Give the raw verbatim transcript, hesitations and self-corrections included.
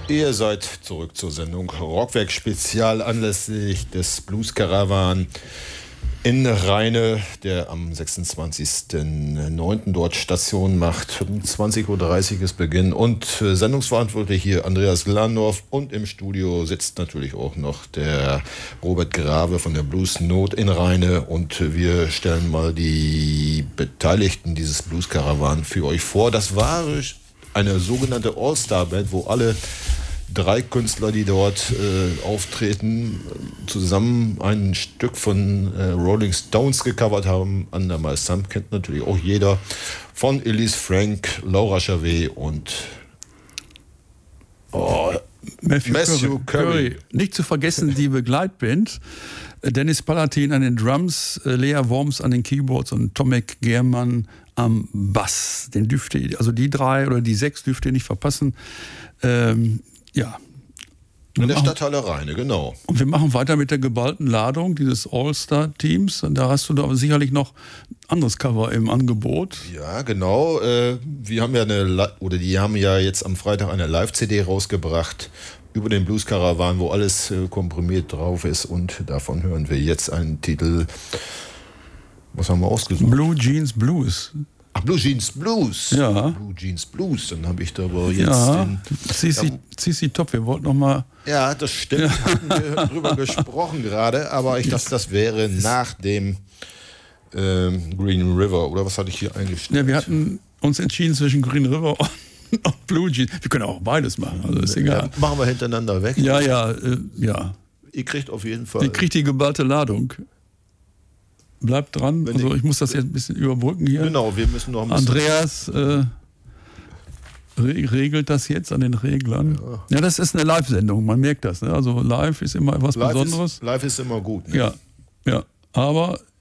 Ihr seid zurück zur Sendung Rockwerk Spezial anlässlich des Blues Caravan in Rheine, der am sechsundzwanzigsten neunten dort Station macht. Um zwanzig Uhr dreißig ist Beginn und äh, Sendungsverantwortlich hier Andreas Glandorf und im Studio sitzt natürlich auch noch der Robert Grave von der Blues Not in Rheine und wir stellen mal die Beteiligten dieses Blues Caravan für euch vor. Das war eine sogenannte All-Star-Band, wo alle drei Künstler, die dort äh, auftreten, zusammen ein Stück von äh, Rolling Stones gecovert haben. Under My Thumb kennt natürlich auch jeder. Von Elise Frank, Laura Charvet und oh, Matthew, Matthew Curry. Curry. Nicht zu vergessen die Begleitband. Dennis Palatin an den Drums, Lea Worms an den Keyboards und Tomek Germann am Bass. Den dürft ihr, also die drei oder die sechs dürft ihr nicht verpassen. Ähm, ja. In der Stadthalle Rheine, genau. Und wir machen weiter mit der geballten Ladung dieses All-Star-Teams. Und da hast du da sicherlich noch ein anderes Cover im Angebot. Ja, genau. Äh, wir haben ja eine, oder die haben ja jetzt am Freitag eine Live-C D rausgebracht über den Blues Caravan, wo alles äh, komprimiert drauf ist. Und davon hören wir jetzt einen Titel. Was haben wir ausgesucht? Blue Jeans Blues. Ach, Blue Jeans Blues. Ja. Blue Jeans Blues. Dann habe ich da aber jetzt ja, den... C C Top, wir wollten noch mal... Ja, das stimmt. Ja. Hatten wir drüber gesprochen gerade, aber ich dachte, das wäre nach dem ähm, Green River. Oder was hatte ich hier eingestellt? Ja, wir hatten uns entschieden zwischen Green River und Blue Jeans. Wir können auch beides machen, also ist egal. Ja, machen wir hintereinander weg. Ja, ja, äh, ja. Ihr kriegt auf jeden Fall... Ihr kriegt die geballte Ladung. Bleibt dran, also ich muss das jetzt ein bisschen überbrücken hier. Genau, wir müssen noch ein bisschen... Andreas äh, re- regelt das jetzt an den Reglern. Ja, ja, das ist eine Live-Sendung, man merkt das. Ne? Also live ist immer etwas live Besonderes. Ist, live ist immer gut. Ne? Ja, ja, aber